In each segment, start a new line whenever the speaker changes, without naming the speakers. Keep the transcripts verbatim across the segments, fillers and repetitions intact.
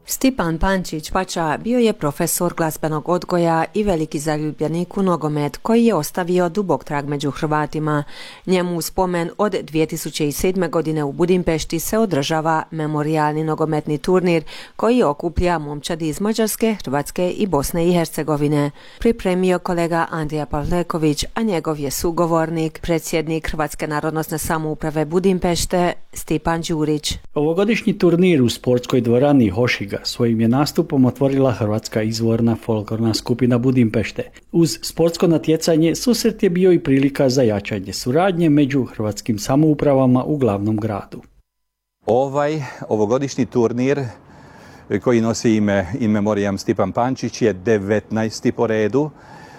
Stipan Pančić Pača bio je profesor glazbenog odgoja i veliki zaljubljenik u nogomet koji je ostavio dubok trag među Hrvatima. Njemu u spomen od dvije tisuće sedme. godine u Budimpešti se održava memorijalni nogometni turnir koji okuplja momčadi iz Mađarske, Hrvatske i Bosne i Hercegovine. Pripremio kolega Andrija Pavleković, a njegov je sugovornik, predsjednik Hrvatske narodnosne samouprave Budimpešte Stipan Đurić.
Ovogodišnji turnir u sportskoj dvorani Hošiga svojim je nastupom otvorila Hrvatska izvorna folklorna skupina Budimpešte. Uz sportsko natjecanje susret je bio i prilika za jačanje suradnje među hrvatskim samoupravama u glavnom gradu.
Ovaj ovogodišnji turnir koji nosi ime In Memoriam Stipan Pančić je devetnaesti po redu,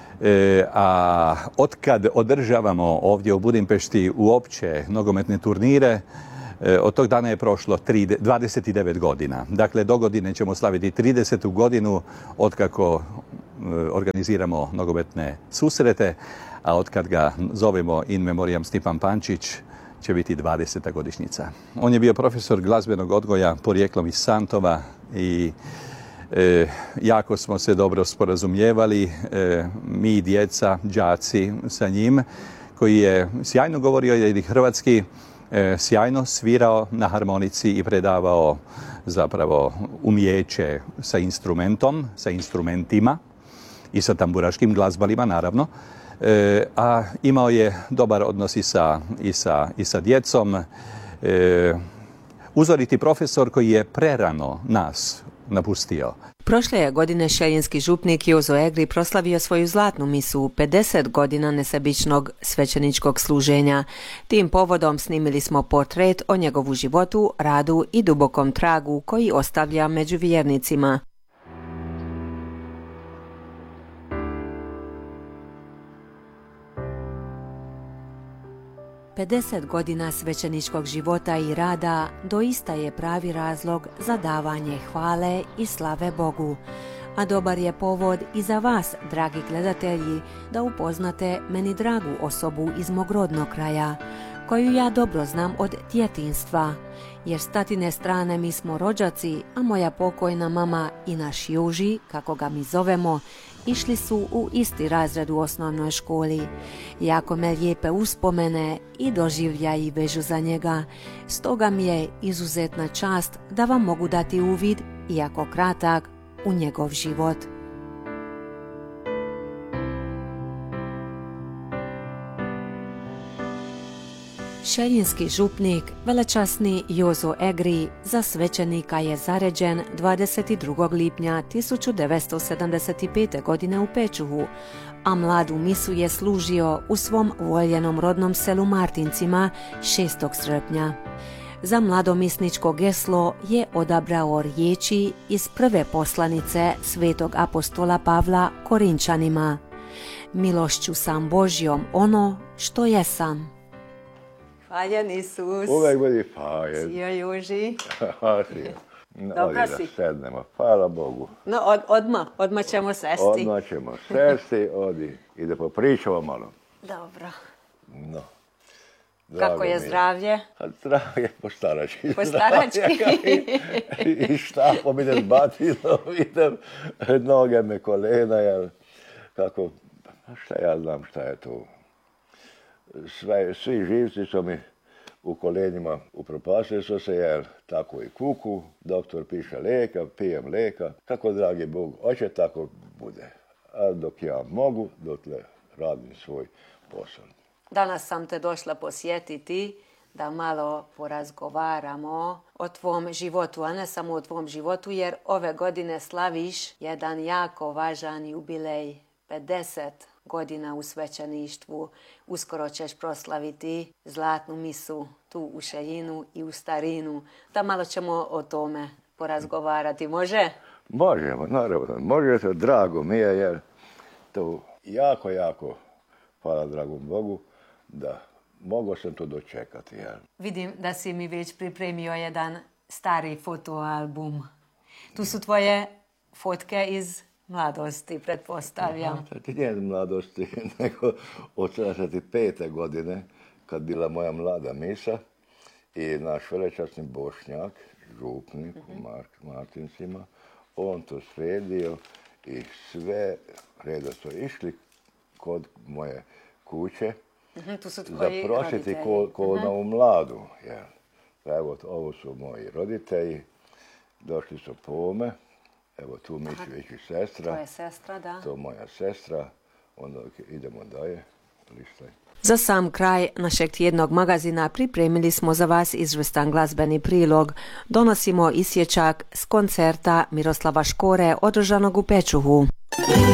a otkad održavamo ovdje u Budimpešti uopće nogometne turnire, od tog dana je prošlo dvadeset devet godina. Dakle, do godine ćemo slaviti tridesetu godinu otkako organiziramo nogometne susrete, a otkad ga zovemo In Memoriam Stipan Pančić će biti dvadeseta godišnjica. On je bio profesor glazbenog odgoja porijeklom iz Santova i e, jako smo se dobro sporazumijevali, e, mi i djeca, đaci sa njim, koji je sjajno govorio jer hrvatski, e, sjajno svirao na harmonici i predavao zapravo umijeće sa instrumentom, sa instrumentima i sa tamburaškim glazbalima naravno. E, a imao je dobar odnos i sa, i sa, i sa djecom. E, uzoriti profesor koji je prerano nas napustio.
Prošle je godine šeljinski župnik Jozo Egri proslavio svoju zlatnu misu, pedeset godina nesebičnog svećeničkog služenja. Tim povodom snimili smo portret o njegovu životu, radu i dubokom tragu koji ostavlja među vjernicima. pedeset godina svećeničkog života i rada doista je pravi razlog za davanje hvale i slave Bogu. A dobar je povod i za vas, dragi gledatelji, da upoznate meni dragu osobu iz mog rodnog kraja, koju ja dobro znam od djetinjstva, jer s tatine strane mi smo rođaci, a moja pokojna mama i naš Juži, kako ga mi zovemo, išli su u isti razred u osnovnoj školi. Jako me lijepe uspomene i doživljaji vežu za njega, stoga mi je izuzetna čast da vam mogu dati uvid, iako kratak, u njegov život. Šeljinski župnik, velečasni Jozo Egri, za svećenika je zaređen dvadeset drugog lipnja tisuću devetsto sedamdeset pete. godine u Pečuhu, a mladu misu je služio u svom voljenom rodnom selu Martincima šestog srpnja. Za mladomisničko geslo je odabrao riječi iz prve poslanice svetog apostola Pavla Korinčanima. Milošću sam Božjom ono što jesam. Hvaljen Isus.
Uvijek budi hvaljen.
Sio Juži.
Dobro si. Da sednemo, hvala Bogu.
No, od, odmah, odmah ćemo sesti.
Odmah ćemo sesti, odi. I da popričamo malo.
Dobro.
No.
Kako je zdravlje?
A zdravlje po starački.
Po starački.
I, I štapom idem batilom, idem, noge me kolena, jer kako, šta ja znam šta je to. Sve, svi živci su mi u kolenima upropastili su se, jer tako i kuku, doktor piše lijeka, pijem lijeka, kako dragi Bog hoće, tako bude. A dok ja mogu, dotle radim svoj posao.
Danas sam te došla posjetiti da malo porazgovaramo o tvom životu, a ne samo o tvom životu, jer ove godine slaviš jedan jako važan jubilej, pedeset godina u svećeništvu. Uskoro ćeš proslaviti zlatnu misu tu u Šeljinu i u Starinu. Da malo ćemo o tome porazgovarati, može?
Možemo, naravno. Možete, drago mi je, jer to jako, jako, hvala dragom Bogu, da mogu sam to dočekati. Jer...
Vidim da si mi već pripremio jedan stari fotoalbum. Tu su tvoje fotke iz mladosti, pretpostavljam.
Aha, nije mladosti, nego od sedamdeset pete. godine, kad bila moja mlada misa i naš velečasni Bošnjak, župniku, Mark- Martincima, on to sredio i sve redo su išli kod moje kuće
Mhm, tu su
za
tvoji
prosjeti
roditelji.
ko, ko novu mladu. Jel. Pa evo, ovo su moji roditelji, došli su po me, evo tu Mićević i sestra,
Tvoja sestra, da.
to moja sestra, onda idemo dalje, listaj.
Za sam kraj našeg tjednog magazina pripremili smo za vas izvrstan glazbeni prilog. Donosimo isječak s koncerta Miroslava Škore održanog u Pečuhu.